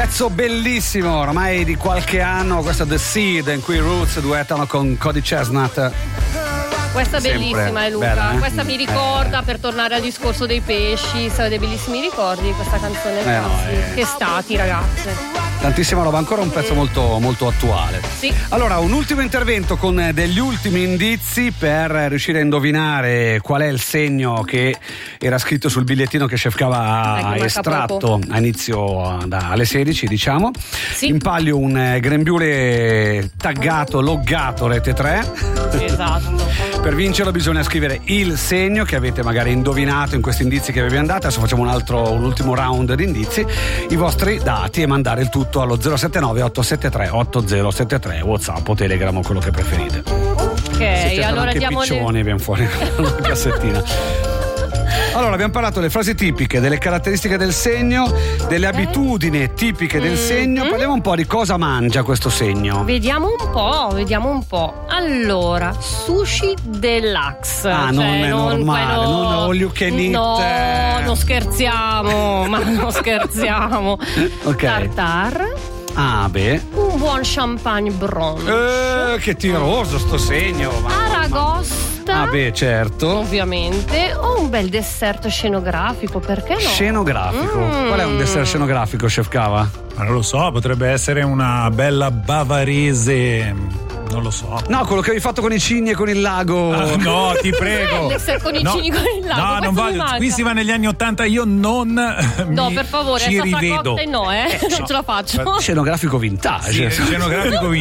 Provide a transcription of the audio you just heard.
Pezzo bellissimo, ormai di qualche anno, questo The Seed, in cui i Roots duettano con Cody Chestnut. Questa è bellissima, Luca. Bella, questa mi ricorda, per tornare al discorso dei pesci, sono dei bellissimi ricordi questa canzone. Che stati, ragazze. Tantissima roba, ancora un pezzo molto, molto attuale. Sì. Allora, un ultimo intervento con degli ultimi indizi per riuscire a indovinare qual è il segno che era scritto sul bigliettino che Chef Cava ha estratto a inizio alle 16, diciamo. Sì. In palio un grembiule taggato, loggato Rete 3. Esatto. Per vincerlo bisogna scrivere il segno che avete magari indovinato in questi indizi che vi abbiamo dato. Adesso facciamo un ultimo round di indizi, i vostri dati, e mandare il tutto allo 079 873 8073, WhatsApp o Telegram o quello che preferite. Ok, allora anche piccioni, abbiamo fuori una cassettina. Allora, abbiamo parlato delle frasi tipiche, delle caratteristiche del segno, delle abitudini tipiche del segno. Parliamo un po' di cosa mangia questo segno. Vediamo un po'. Allora, sushi deluxe. Non è normale, non all you can eat. No, non scherziamo, ma non scherziamo. Ok. Tartar. Ah, beh. Un buon champagne bronze. Che tiroso sto segno. Aragosta. Ah, beh, certo. Ovviamente. O un bel dessert scenografico, perché no? Scenografico? Qual è un dessert scenografico, Chef Cava? Ma non lo so, potrebbe essere una bella bavarese. Non lo so. No, quello che avevi fatto con i cigni e con il lago. No, ti prego. Con i cigni con il lago. No, non voglio. Qui si va negli anni '80, io non. No, per favore, ci rivedo. no, non ce la faccio. Scenografico vintage. Sì, scenografico vintage.